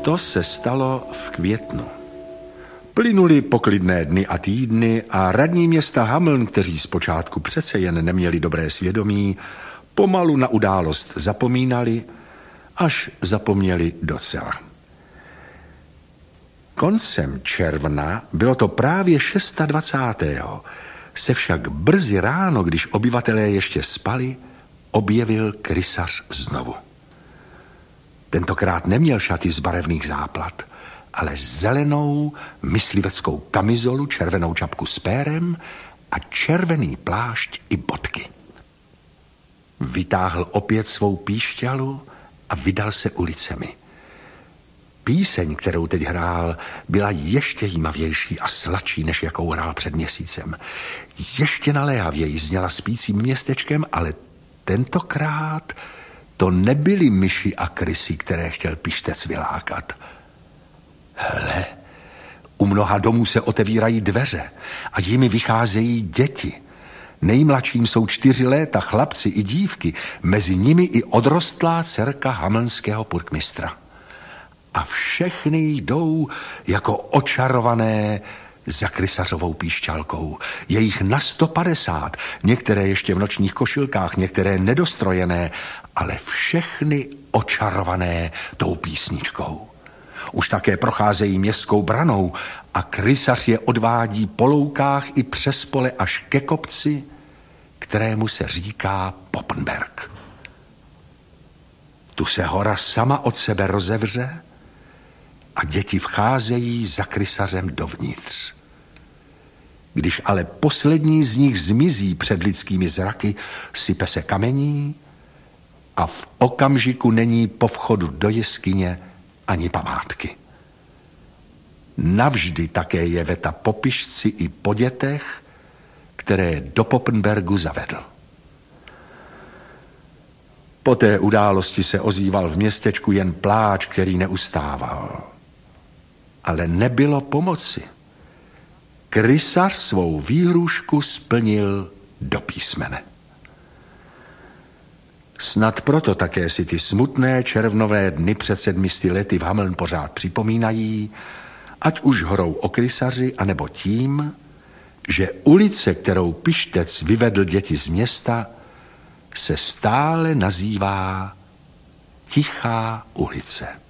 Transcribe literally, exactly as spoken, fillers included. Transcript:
To se stalo v květnu. Plynuly poklidné dny a týdny a radní města Hameln, kteří zpočátku přece jen neměli dobré svědomí, pomalu na událost zapomínali, až zapomněli docela. Koncem června, bylo to právě dvacátého šestého se však brzy ráno, když obyvatelé ještě spali, objevil krysař znovu. Tentokrát neměl šaty z barevných záplat, ale zelenou mysliveckou kamizolu, červenou čapku s pérem a červený plášť i bodky. Vytáhl opět svou píšťalu a vydal se ulicemi. Píseň, kterou teď hrál, byla ještě jímavější a sladší, než jakou hrál před měsícem. Ještě naléhavěji zněla spícím městečkem, ale tentokrát to nebyly myši a krysy, které chtěl pištec vylákat. Hele, u mnoha domů se otevírají dveře a jimi vycházejí děti. Nejmladším jsou čtyři léta, chlapci i dívky, mezi nimi i odrostlá dcerka hamelnského purkmistra. A všechny jdou jako očarované za krysařovou píšťalkou. Je jich na sto padesát, některé ještě v nočních košilkách, některé nedostrojené, ale všechny očarované tou písničkou. Už také procházejí městskou branou a krysař je odvádí po loukách i přes pole až ke kopci, kterému se říká Poppenberg. Tu se hora sama od sebe rozevře a děti vcházejí za krysařem dovnitř. Když ale poslední z nich zmizí před lidskými zraky, sype se kamení a v okamžiku není po vchodu do jeskyně ani památky. Navždy také je veta po pišci i po dětech, které do Poppenbergu zavedl. Po té události se ozýval v městečku jen pláč, který neustával. Ale nebylo pomoci. Krysař svou výhrušku splnil do písmene. Snad proto také si ty smutné červnové dny před sedmisty lety v Hameln pořád připomínají, ať už hrou o krysaři, anebo tím, že ulice, kterou pištec vyvedl děti z města, se stále nazývá Tichá ulice.